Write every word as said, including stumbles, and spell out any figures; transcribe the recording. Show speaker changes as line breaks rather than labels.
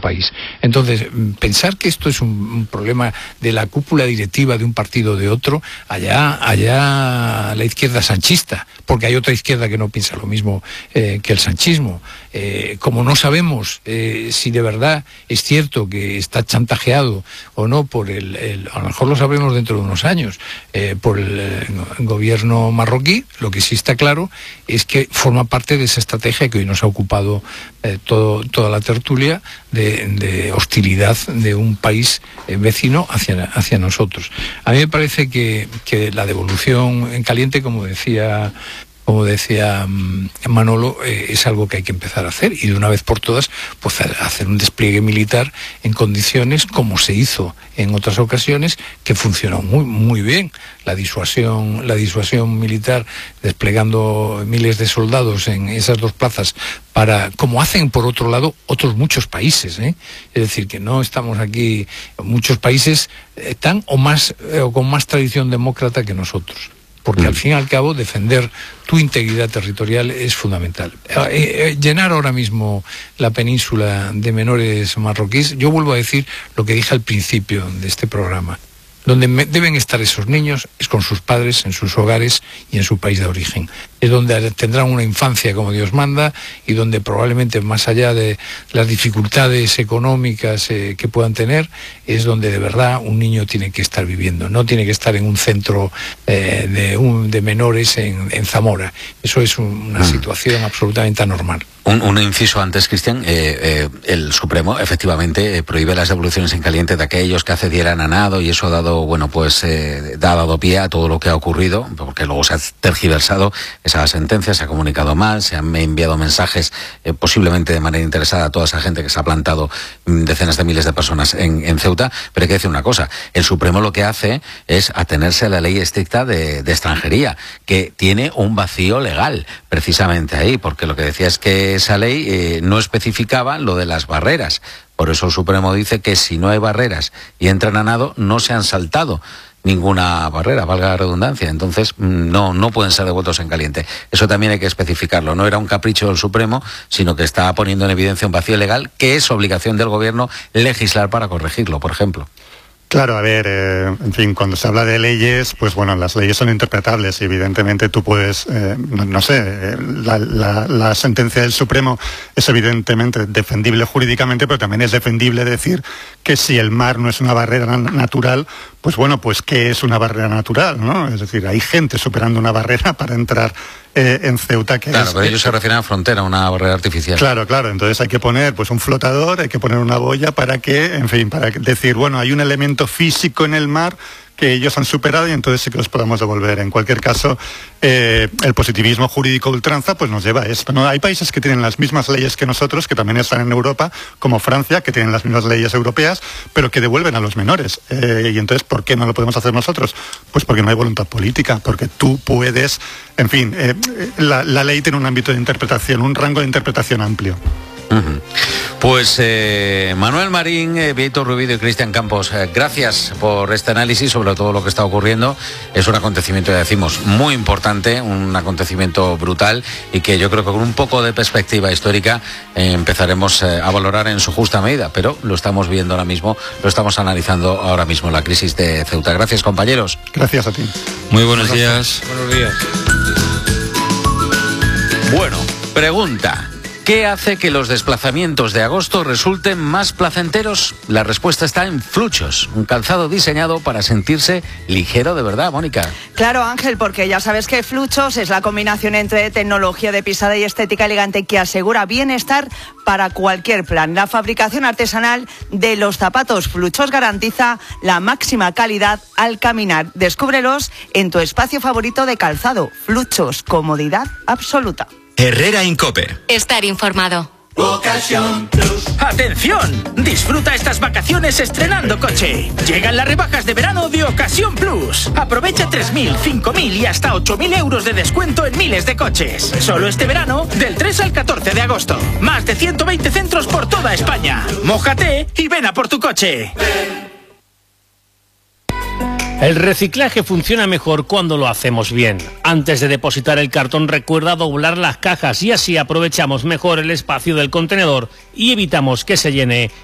país. Entonces, pensar que esto es un, un problema de la cúpula directiva de un partido o de otro, allá, allá la izquierda sanchista, porque hay otra izquierda que no piensa lo mismo eh, que el sanchismo. Eh, como no sabemos eh, si de verdad es cierto que está chantajeado o no por el, el a lo mejor lo sabremos dentro de unos años, eh, por el, el gobierno marroquí, lo que sí está claro es que forma parte de esa estrategia que hoy nos ha ocupado eh, todo, toda la tertulia de, de hostilidad de un país eh, vecino hacia, hacia nosotros. A mí me parece que, que la devolución en caliente, como decía como decía Manolo, eh, es algo que hay que empezar a hacer y de una vez por todas pues hacer un despliegue militar en condiciones como se hizo en otras ocasiones, que funcionó muy muy bien. La disuasión, la disuasión militar, desplegando miles de soldados en esas dos plazas, para, como hacen por otro lado otros muchos países, ¿eh? Es decir, que no estamos aquí, muchos países eh, tan o más eh, o con más tradición demócrata que nosotros. Porque al fin y al cabo defender tu integridad territorial es fundamental. Eh, eh, llenar ahora mismo la península de menores marroquíes, yo vuelvo a decir lo que dije al principio de este programa. Donde me, deben estar esos niños es con sus padres, en sus hogares y en su país de origen. Es donde tendrán una infancia como Dios manda y donde probablemente, más allá de las dificultades económicas eh, que puedan tener, es donde de verdad un niño tiene que estar viviendo. No tiene que estar en un centro eh, de, un, de menores en, en Zamora. Eso es un, una situación absolutamente anormal.
Un, un inciso antes, Cristian, eh, eh, el Supremo efectivamente eh, prohíbe las devoluciones en caliente de aquellos que accedieran a nado, y eso ha dado, bueno, pues eh, ha dado pie a todo lo que ha ocurrido, porque luego se ha tergiversado esa sentencia, se ha comunicado mal, se han enviado mensajes eh, posiblemente de manera interesada a toda esa gente que se ha plantado mm, decenas de miles de personas en, en Ceuta. Pero hay que decir una cosa, el Supremo lo que hace es atenerse a la ley estricta de, de extranjería, que tiene un vacío legal precisamente ahí, porque lo que decía es que esa ley eh, no especificaba lo de las barreras. Por eso el Supremo dice que si no hay barreras y entran a nado, no se han saltado ninguna barrera, valga la redundancia. Entonces no, no pueden ser devueltos en caliente. Eso también hay que especificarlo. No era un capricho del Supremo, sino que está poniendo en evidencia un vacío legal que es obligación del Gobierno legislar para corregirlo, por ejemplo.
Claro, a ver, eh, en fin, cuando se habla de leyes, pues bueno, las leyes son interpretables y evidentemente tú puedes, eh, no, no sé, eh, la, la, la sentencia del Supremo es evidentemente defendible jurídicamente, pero también es defendible decir que si el mar no es una barrera natural, pues bueno, pues ¿qué es una barrera natural, no? Es decir, hay gente superando una barrera para entrar eh, en Ceuta. Que
claro,
es,
pero ellos se refieren a frontera, una barrera artificial.
Claro, claro, entonces hay que poner pues un flotador, hay que poner una boya para que, en fin, para decir, bueno, hay un elemento físico en el mar que ellos han superado y entonces sí que los podemos devolver. En cualquier caso, eh, el positivismo jurídico ultranza pues nos lleva a esto, ¿no? Hay países que tienen las mismas leyes que nosotros, que también están en Europa, como Francia, que tienen las mismas leyes europeas, pero que devuelven a los menores. Eh, y entonces, ¿por qué no lo podemos hacer nosotros? Pues porque no hay voluntad política, porque tú puedes, en fin, eh, la, la ley tiene un ámbito de interpretación, un rango de interpretación amplio.
Uh-huh. Pues eh, Manuel Marín, eh, Víctor Rubido y Cristian Campos, eh, gracias por este análisis sobre todo lo que está ocurriendo. Es un acontecimiento, ya decimos, muy importante, un acontecimiento brutal y que yo creo que con un poco de perspectiva histórica eh, empezaremos eh, a valorar en su justa medida, pero lo estamos viendo ahora mismo, lo estamos analizando ahora mismo, la crisis de Ceuta. Gracias, compañeros.
Gracias a ti.
Muy buenos días.
Buenos días.
Bueno, pregunta. ¿Qué hace que los desplazamientos de agosto resulten más placenteros? La respuesta está en Fluchos, un calzado diseñado para sentirse ligero de verdad, Mónica.
Claro, Ángel, porque ya sabes que Fluchos es la combinación entre tecnología de pisada y estética elegante que asegura bienestar para cualquier plan. La fabricación artesanal de los zapatos Fluchos garantiza la máxima calidad al caminar. Descúbrelos en tu espacio favorito de calzado. Fluchos, comodidad absoluta.
Herrera Incope.
Estar informado.
Ocasión Plus. ¡Atención! Disfruta estas vacaciones estrenando coche. Llegan las rebajas de verano de Ocasión Plus. Aprovecha tres mil, cinco mil y hasta ocho mil euros de descuento en miles de coches. Solo este verano, del tres al catorce de agosto. Más de ciento veinte centros por toda España. Mójate y ven a por tu coche.
El reciclaje funciona mejor cuando lo hacemos bien. Antes de depositar el cartón, recuerda doblar las cajas y así aprovechamos mejor el espacio del contenedor y evitamos que se llene